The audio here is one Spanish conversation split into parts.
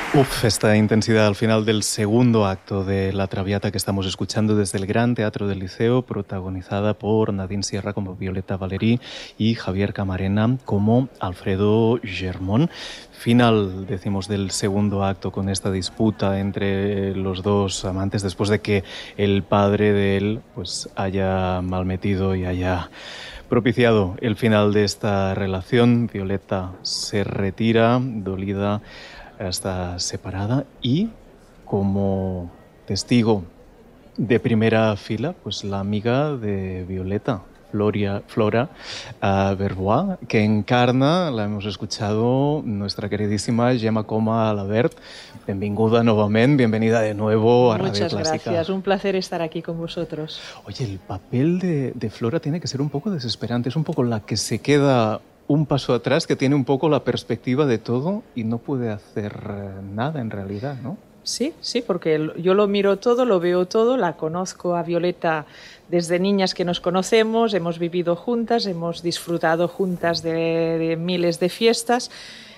Uf, esta intensidad al final del segundo acto de La Traviata que estamos escuchando desde el Gran Teatro del Liceo, protagonizada por Nadine Sierra como Violeta Valerí y Javier Camarena como Alfredo Germón. Final, decimos, del segundo acto con esta disputa entre los dos amantes después de que el padre de él pues haya malmetido y haya propiciado el final de esta relación. Violeta se retira, dolida, está separada y como testigo de primera fila, pues la amiga de Violeta, Flora Berbois, que encarna, la hemos escuchado, nuestra queridísima Gemma Coma Alabert. Benvinguda nuevamente, bienvenida de nuevo a Radio Clásica. Muchas gracias, un placer estar aquí con vosotros. Oye, el papel de Flora tiene que ser un poco desesperante, es un poco la que se queda un paso atrás, que tiene un poco la perspectiva de todo y no puede hacer nada en realidad, ¿no? Sí, porque yo lo miro todo, lo veo todo, la conozco a Violeta desde niñas que nos conocemos, hemos vivido juntas, hemos disfrutado juntas de miles de fiestas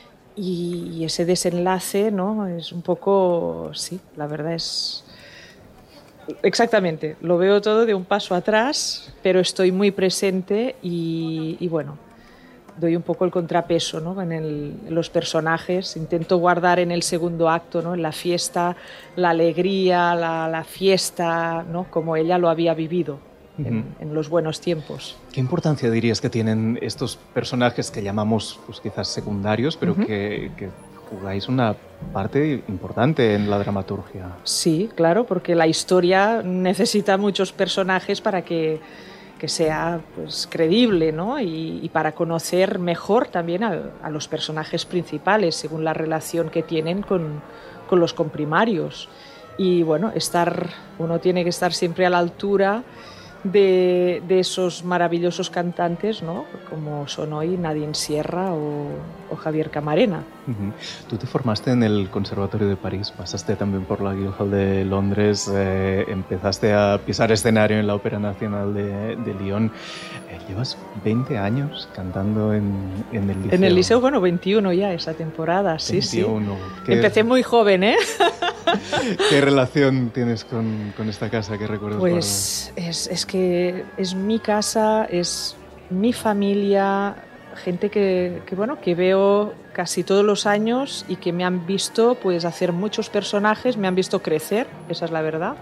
y ese desenlace, ¿no? Es un poco, sí, la verdad es... Exactamente, lo veo todo de un paso atrás, pero estoy muy presente y bueno, doy un poco el contrapeso, ¿no? en los personajes, intento guardar en el segundo acto, ¿no? En la fiesta, la alegría, la fiesta, ¿no? Como ella lo había vivido en los buenos tiempos. ¿Qué importancia dirías que tienen estos personajes que llamamos pues, quizás secundarios, pero que jugáis una parte importante en la dramaturgia? Sí, claro, porque la historia necesita muchos personajes para que sea pues, creíble, ¿no? Y para conocer mejor también a los personajes principales, según la relación que tienen con los comprimarios. Y bueno, uno tiene que estar siempre a la altura de esos maravillosos cantantes, ¿no? Como son hoy Nadine Sierra o Javier Camarena. Tú te formaste en el Conservatorio de París, pasaste también por la Guildhall de Londres, empezaste a pisar escenario en la Ópera Nacional de Lyon. Llevas 20 años cantando en el Liceo. En el Liceo, bueno, 21 ya esa temporada, 21. Sí. Empecé muy joven, ¿eh? ¿Qué relación tienes con esta casa? ¿Qué recuerdas? Pues es que es mi casa, es mi familia, gente que veo casi todos los años y que me han visto pues hacer muchos personajes, me han visto crecer, esa es la verdad.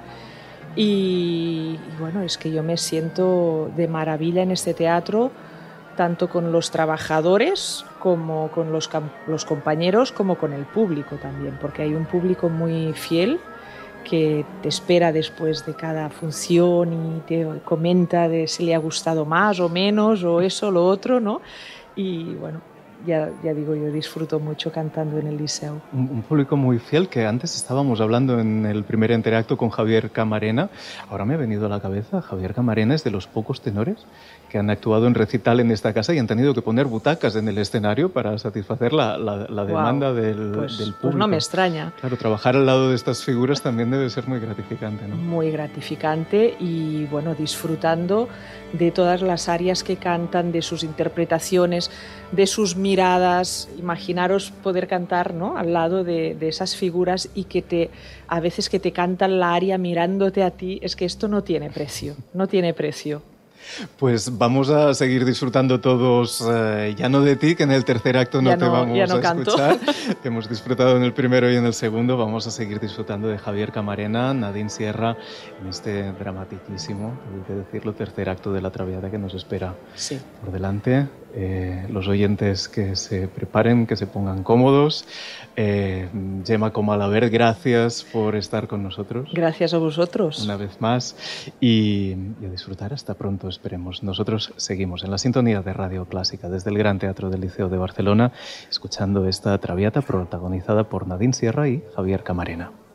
Y bueno, es que yo me siento de maravilla en este teatro, tanto con los trabajadores como con los compañeros, como con el público también, porque hay un público muy fiel que te espera después de cada función y te comenta de si le ha gustado más o menos o eso o lo otro, ¿no? Y bueno, ya digo, yo disfruto mucho cantando en el Liceo. Un público muy fiel, que antes estábamos hablando en el primer interacto con Javier Camarena. Ahora me ha venido a la cabeza, Javier Camarena es de los pocos tenores que han actuado en recital en esta casa y han tenido que poner butacas en el escenario para satisfacer la demanda del público. Pues no me extraña. Claro, trabajar al lado de estas figuras también debe ser muy gratificante, ¿no? Muy gratificante y, bueno, disfrutando de todas las áreas que cantan, de sus interpretaciones, de sus miradas. Imaginaros poder cantar, ¿no? Al lado de esas figuras y a veces que te cantan la aria mirándote a ti. Es que esto no tiene precio, no tiene precio. Pues vamos a seguir disfrutando todos, ya no de ti, que en el tercer acto no te vamos a escuchar. Hemos disfrutado en el primero y en el segundo. Vamos a seguir disfrutando de Javier Camarena, Nadine Sierra, en este dramaticísimo, hay que decirlo, tercer acto de La Traviata que nos espera por delante. Los oyentes que se preparen, que se pongan cómodos. Gemma Coma Alabert, gracias por estar con nosotros. Gracias a vosotros. Una vez más. Y a disfrutar. Hasta pronto, esperemos. Nosotros seguimos en la sintonía de Radio Clásica desde el Gran Teatro del Liceo de Barcelona, escuchando esta Traviata protagonizada por Nadine Sierra y Javier Camarena.